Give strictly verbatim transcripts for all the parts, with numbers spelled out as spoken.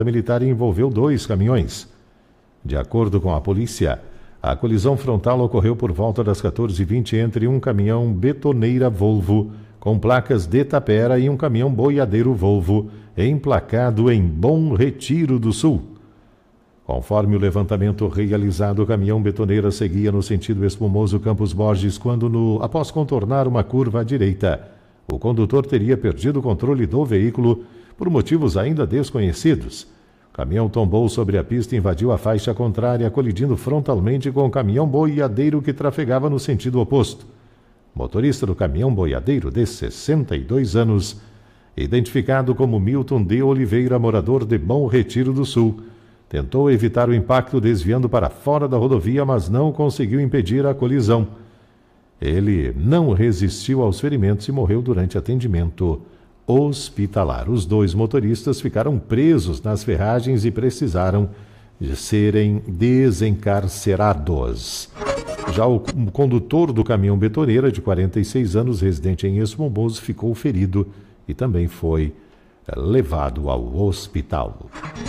militar envolveu dois caminhões. De acordo com a polícia, a colisão frontal ocorreu por volta das quatorze e vinte entre um caminhão betoneira Volvo com placas de Tapera e um caminhão boiadeiro Volvo emplacado em Bom Retiro do Sul. Conforme o levantamento realizado, o caminhão betoneira seguia no sentido Espumoso Campos Borges quando, no, após contornar uma curva à direita, o condutor teria perdido o controle do veículo por motivos ainda desconhecidos. O caminhão tombou sobre a pista e invadiu a faixa contrária, colidindo frontalmente com o caminhão boiadeiro que trafegava no sentido oposto. O motorista do caminhão boiadeiro, de sessenta e dois anos, identificado como Milton de Oliveira, morador de Bom Retiro do Sul, tentou evitar o impacto desviando para fora da rodovia, mas não conseguiu impedir a colisão. Ele não resistiu aos ferimentos e morreu durante atendimento hospitalar. Os dois motoristas ficaram presos nas ferragens e precisaram de serem desencarcerados. Já o condutor do caminhão betoneira, de quarenta e seis anos, residente em Espumoso, ficou ferido e também foi levado ao hospital.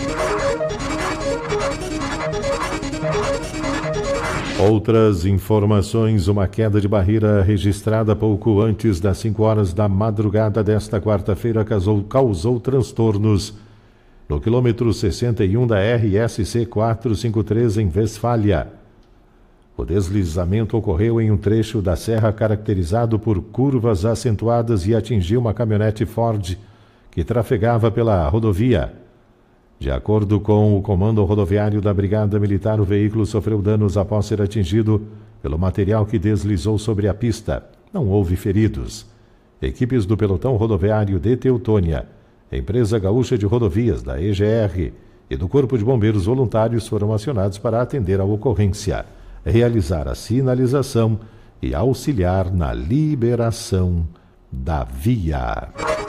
Outras informações: uma queda de barreira registrada pouco antes das cinco horas da madrugada desta quarta-feira causou, causou transtornos no quilômetro sessenta e um da R S C quatrocentos e cinquenta e três em Westfália. O deslizamento ocorreu em um trecho da serra caracterizado por curvas acentuadas e atingiu uma caminhonete Ford que trafegava pela rodovia. De acordo com o Comando Rodoviário da Brigada Militar, o veículo sofreu danos após ser atingido pelo material que deslizou sobre a pista. Não houve feridos. Equipes do Pelotão Rodoviário de Teutônia, Empresa Gaúcha de Rodovias, da E G R e do Corpo de Bombeiros Voluntários foram acionados para atender a ocorrência, realizar a sinalização e auxiliar na liberação da via.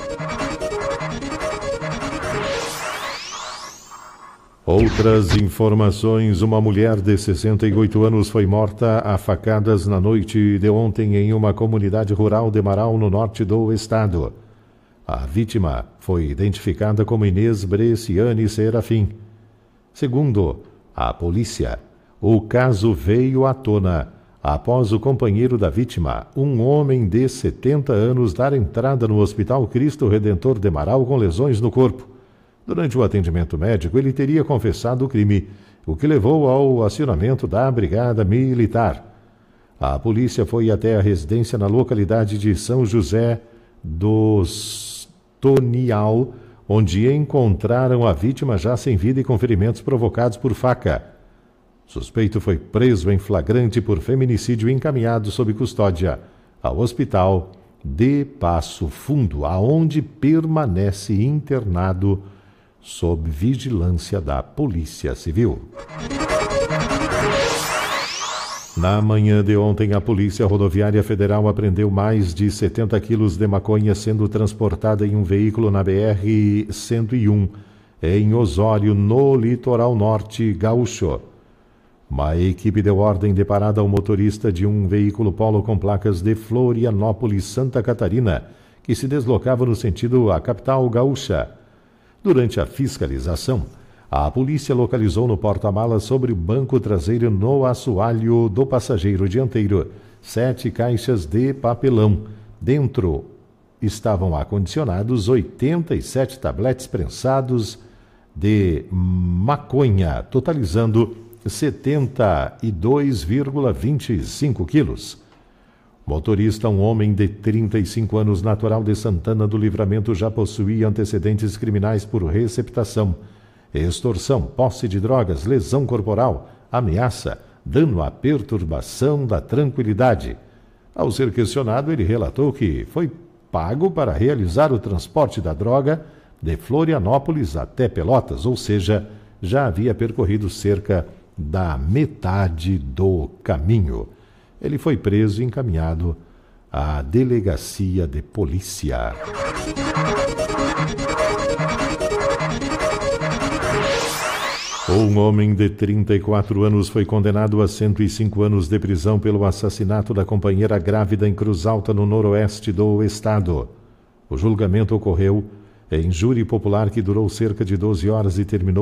Outras informações: uma mulher de sessenta e oito anos foi morta a facadas na noite de ontem em uma comunidade rural de Marau, no norte do estado. A vítima foi identificada como Inês Bresciani Serafim. Segundo a polícia, o caso veio à tona após o companheiro da vítima, um homem de setenta anos, dar entrada no Hospital Cristo Redentor de Marau com lesões no corpo. Durante o atendimento médico, ele teria confessado o crime, o que levou ao acionamento da Brigada Militar. A polícia foi até a residência na localidade de São José dos Tonial, onde encontraram a vítima já sem vida e com ferimentos provocados por faca. O suspeito foi preso em flagrante por feminicídio e encaminhado sob custódia ao Hospital de Passo Fundo, aonde permanece internado sob vigilância da Polícia Civil. Na manhã de ontem, a Polícia Rodoviária Federal apreendeu mais de setenta quilos de maconha sendo transportada em um veículo na B R cento e um, em Osório, no litoral norte gaúcho. Uma equipe deu ordem de parada ao motorista de um veículo Polo com placas de Florianópolis, Santa Catarina, que se deslocava no sentido à capital gaúcha. Durante a fiscalização, a polícia localizou no porta-malas sobre o banco traseiro no assoalho do passageiro dianteiro sete caixas de papelão. Dentro estavam acondicionados oitenta e sete tabletes prensados de maconha, totalizando setenta e dois vírgula vinte e cinco quilos. Motorista, um homem de trinta e cinco anos, natural de Santana do Livramento, já possuía antecedentes criminais por receptação, extorsão, posse de drogas, lesão corporal, ameaça, dano à perturbação da tranquilidade. Ao ser questionado, ele relatou que foi pago para realizar o transporte da droga de Florianópolis até Pelotas, ou seja, já havia percorrido cerca da metade do caminho. Ele foi preso e encaminhado à delegacia de polícia. Um homem de trinta e quatro anos foi condenado a cento e cinco anos de prisão pelo assassinato da companheira grávida em Cruz Alta, no noroeste do estado. O julgamento ocorreu em júri popular que durou cerca de doze horas e terminou